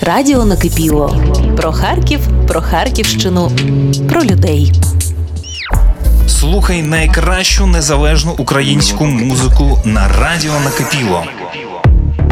Радіо накипіло. Про Харків, про Харківщину, про людей. Слухай найкращу незалежну українську музику на Радіо накипіло.